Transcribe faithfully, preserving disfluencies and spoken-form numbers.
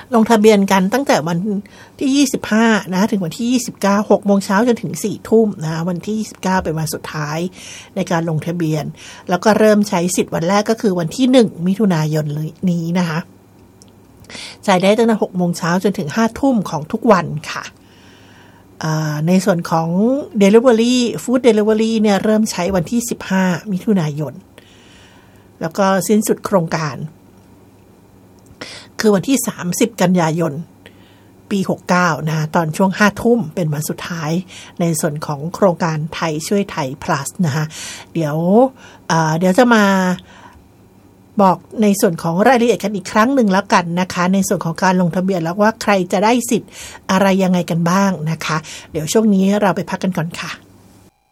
ลงทะเบียนกันตั้งแต่วันที่ยี่สิบห้านะถึงวันที่ยี่สิบเก้า หกโมงเช้าจนถึงสี่ทุ่มนะวันที่ยี่สิบเก้าเป็นวันสุดท้ายในการลงทะเบียนแล้วก็เริ่มใช้สิทธิ์วันแรกก็คือวันที่หนึ่งมิถุนายนนี้นะคะจ่ายได้ตั้งแต่หกโมงเช้าจนถึงห้าทุ่มของทุกวันค่ะในส่วนของ Delivery Food Delivery เนี่ยเริ่มใช้วันที่สิบห้ามิถุนายนแล้วก็สิ้นสุดโครงการคือวันที่สามสิบกันยายนปีหกสิบเก้านะตอนช่วงห้าทุ่มเป็นวันสุดท้ายในส่วนของโครงการไทยช่วยไทย plus นะคะเดี๋ยวเดี๋ยวจะมาบอกในส่วนของรายละเอียดกันอีกครั้งหนึ่งแล้วกันนะคะในส่วนของการลงทะเบียนแล้วว่าใครจะได้สิทธิ์อะไรยังไงกันบ้างนะคะเดี๋ยวช่วงนี้เราไปพักกันก่อนค่ะ